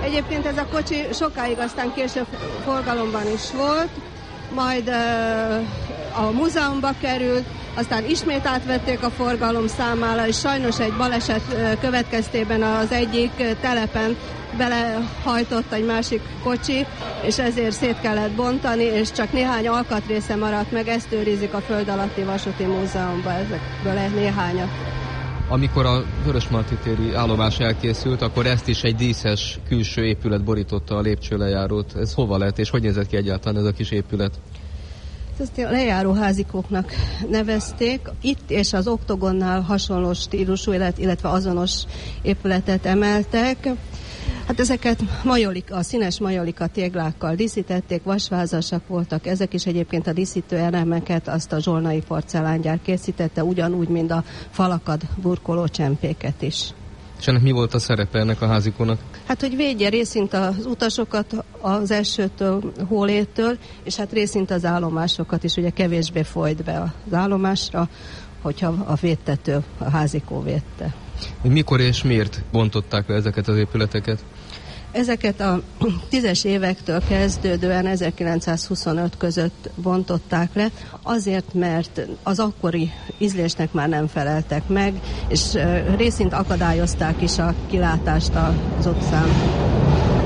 Egyébként ez a kocsi sokáig, aztán később forgalomban is volt, majd a múzeumba került, aztán ismét átvették a forgalom számára, és sajnos egy baleset következtében az egyik telepen belehajtott egy másik kocsi, és ezért szét kellett bontani, és csak néhány alkatrésze maradt meg, ezt őrizik a Föld alatti vasúti múzeumban, ezekből néhányat. Amikor a Vörösmarty téri állomás elkészült, akkor ezt is egy díszes külső épület borította, a lépcsőlejárót. Ez hova lett, és hogy nézett ki egyáltalán ez a kis épület? Ezt a lejáróházikóknak nevezték. Itt és az Oktogonnál hasonló stílusú, illetve azonos épületet emeltek. Hát ezeket a színes majolika téglákkal díszítették, vasvázasak voltak. Ezek is egyébként a díszítő elemeket azt a zsolnai porcelángyár készítette, ugyanúgy, mint a falakat burkoló csempéket is. És ennek mi volt a szerepe ennek a házikónak? Hát, hogy védje részint az utasokat az esőtől, hólétől, és hát részint az állomásokat is, ugye kevésbé folyt be az állomásra, hogyha a védtető, a házikó védte. Mikor és miért bontották le ezeket az épületeket? Ezeket a 10-es évektől kezdődően 1925 között bontották le, azért, mert az akkori ízlésnek már nem feleltek meg, és részint akadályozták is a kilátást az utcán.